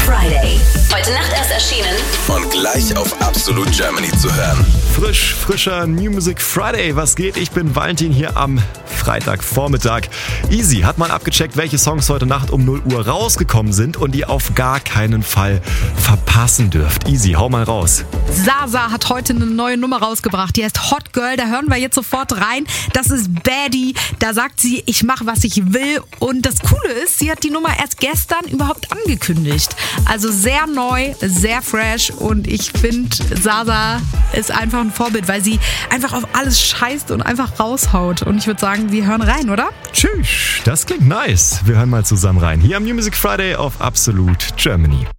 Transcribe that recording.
Friday. Heute Nacht erst erschienen Und gleich auf Absolute Germany zu hören. Frischer New Music Friday. Was geht? Ich bin Valentin hier am Freitagvormittag. Easy hat mal abgecheckt, welche Songs heute Nacht um 0 Uhr rausgekommen sind und die auf gar keinen Fall verpassen dürft. Easy, hau mal raus. Sasa hat heute eine neue Nummer rausgebracht. Die heißt Hot Girl. Da hören wir jetzt sofort rein. Das ist Baddie. Da sagt sie, ich mache, was ich will. Und das Coole ist, sie hat die Nummer erst gestern überhaupt angekündigt. Also sehr neu, sehr fresh. Und ich finde, Sasa ist einfach ein Vorbild, weil sie einfach auf alles scheißt und einfach raushaut. Und ich würde sagen, wir hören rein, oder? Tschüss, das klingt nice. Wir hören mal zusammen rein. Hier am New Music Friday auf Absolute Germany.